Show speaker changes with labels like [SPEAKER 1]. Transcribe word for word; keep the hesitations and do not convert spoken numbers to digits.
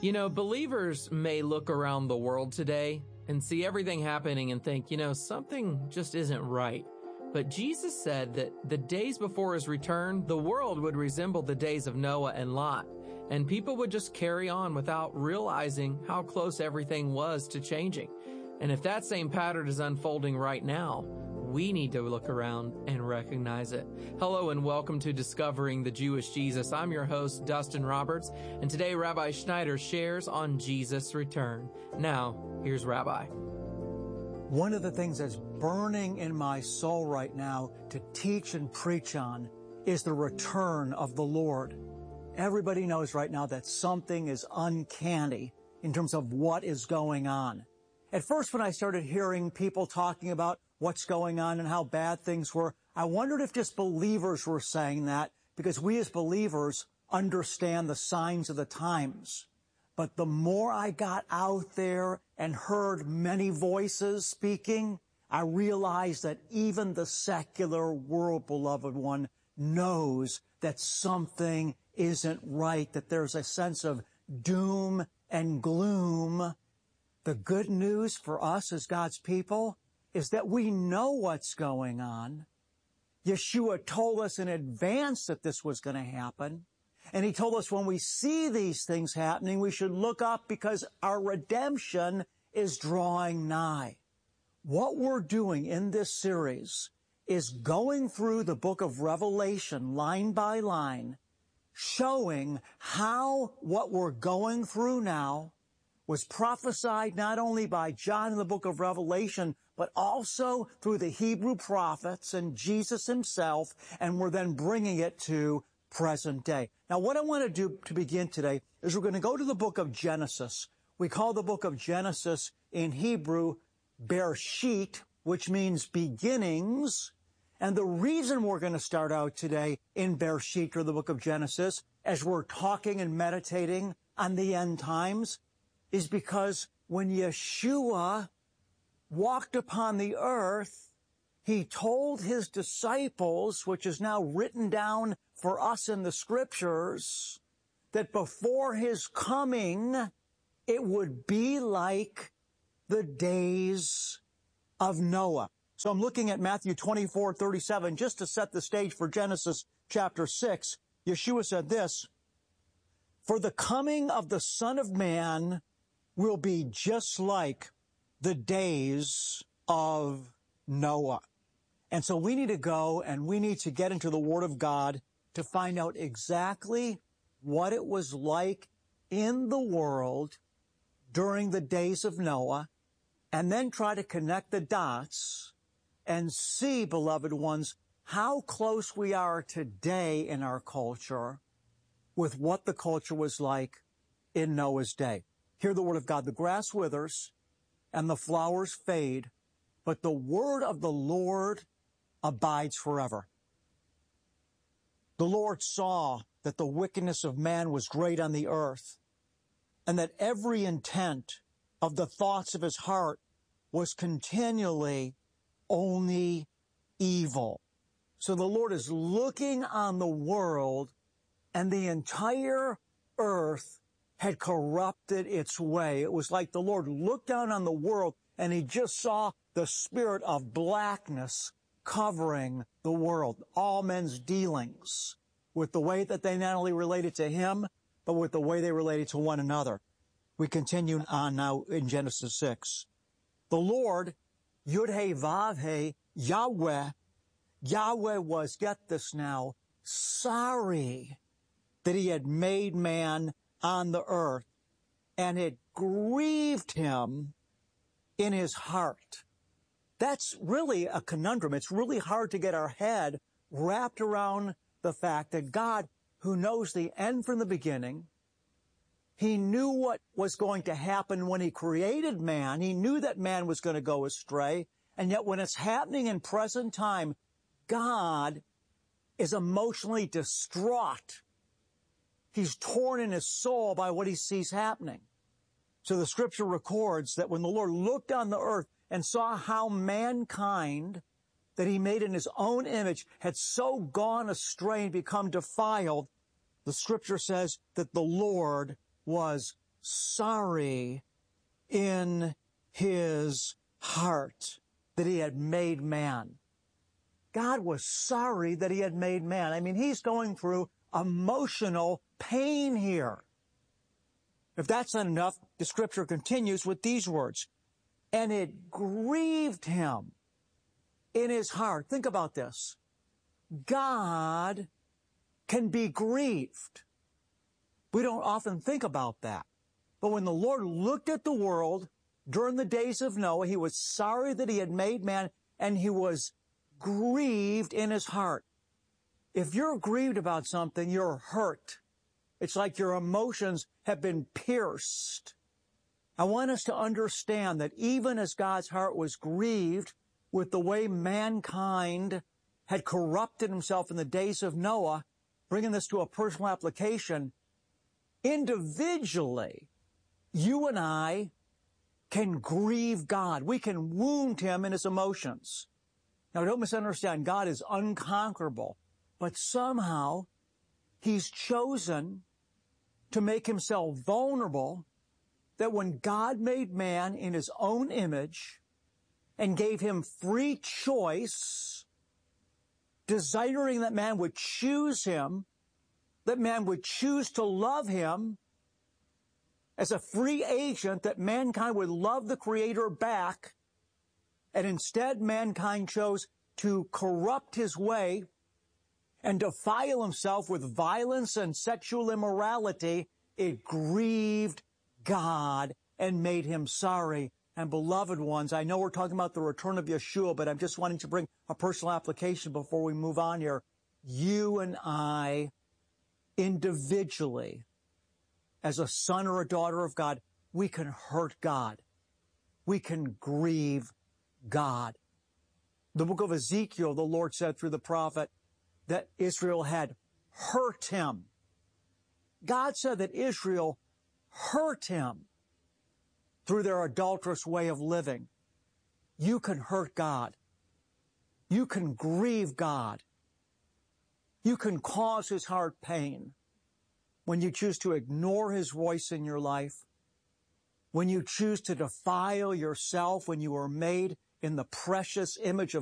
[SPEAKER 1] You know, believers may look around the world today and see everything happening and think, you know, something just isn't right. But Jesus said that the days before his return, the world would resemble the days of Noah and Lot, and people would just carry on without realizing how close everything was to changing. And if that same pattern is unfolding right now, we need to look around and recognize it. Hello and welcome to Discovering the Jewish Jesus. I'm your host, Dustin Roberts, and today Rabbi Schneider shares on Jesus' return. Now, here's Rabbi.
[SPEAKER 2] One of the things that's burning in my soul right now to teach and preach on is the return of the Lord. Everybody knows right now that something is uncanny in terms of what is going on. At first, when I started hearing people talking about what's going on and how bad things were, I wondered if just believers were saying that, because we as believers understand the signs of the times. But the more I got out there and heard many voices speaking, I realized that even the secular world, beloved one, knows that something isn't right, that there's a sense of doom and gloom. The good news for us as God's people is that we know what's going on. Yeshua told us in advance that this was going to happen. And he told us when we see these things happening, we should look up because our redemption is drawing nigh. What we're doing in this series is going through the book of Revelation line by line, showing how what we're going through now was prophesied not only by John in the book of Revelation, but also through the Hebrew prophets and Jesus himself, and we're then bringing it to present day. Now, what I want to do to begin today is we're going to go to the book of Genesis. We call the book of Genesis in Hebrew Bereshit, which means beginnings. And the reason we're going to start out today in Bereshit, or the book of Genesis, as we're talking and meditating on the end times, is because when Yeshua walked upon the earth, he told his disciples, which is now written down for us in the scriptures, that before his coming, it would be like the days of Noah. So I'm looking at Matthew twenty-four thirty-seven, just to set the stage for Genesis chapter six. Yeshua said this, "For the coming of the Son of Man will be just like the days of Noah." And so we need to go and we need to get into the Word of God to find out exactly what it was like in the world during the days of Noah, and then try to connect the dots and see, beloved ones, how close we are today in our culture with what the culture was like in Noah's day. Hear the word of God. The grass withers and the flowers fade, but the word of the Lord abides forever. The Lord saw that the wickedness of man was great on the earth, and that every intent of the thoughts of his heart was continually only evil. So the Lord is looking on the world, and the entire earth had corrupted its way. It was like the Lord looked down on the world and he just saw the spirit of blackness covering the world. All men's dealings with the way that they not only related to him, but with the way they related to one another. We continue on now in Genesis six. The Lord, Yud-He Vav-He, Yahweh, Yahweh was, get this now, sorry that he had made man on the earth, and it grieved him in his heart. That's really a conundrum. It's really hard to get our head wrapped around the fact that God, who knows the end from the beginning, he knew what was going to happen when he created man. He knew that man was going to go astray, and yet when it's happening in present time, God is emotionally distraught. He's torn in his soul by what he sees happening. So the scripture records that when the Lord looked on the earth and saw how mankind that he made in his own image had so gone astray and become defiled, the scripture says that the Lord was sorry in his heart that he had made man. God was sorry that he had made man. I mean, he's going through emotional pain here. If that's not enough, the scripture continues with these words, and it grieved him in his heart. Think about this. God can be grieved. We don't often think about that. But when the Lord looked at the world during the days of Noah, he was sorry that he had made man, and he was grieved in his heart. If you're grieved about something, you're hurt. It's like your emotions have been pierced. I want us to understand that even as God's heart was grieved with the way mankind had corrupted himself in the days of Noah, bringing this to a personal application, individually, you and I can grieve God. We can wound him in his emotions. Now, don't misunderstand. God is unconquerable. But somehow, he's chosen to make himself vulnerable, that when God made man in his own image and gave him free choice, desiring that man would choose him, that man would choose to love him as a free agent, that mankind would love the Creator back, and instead mankind chose to corrupt his way and defile himself with violence and sexual immorality, it grieved God and made him sorry. And beloved ones, I know we're talking about the return of Yeshua, but I'm just wanting to bring a personal application before we move on here. You and I, individually, as a son or a daughter of God, we can hurt God. We can grieve God. The book of Ezekiel, the Lord said through the prophet that Israel had hurt him. God said that Israel hurt him through their adulterous way of living. You can hurt God. You can grieve God. You can cause his heart pain when you choose to ignore his voice in your life, when you choose to defile yourself when you were made in the precious image of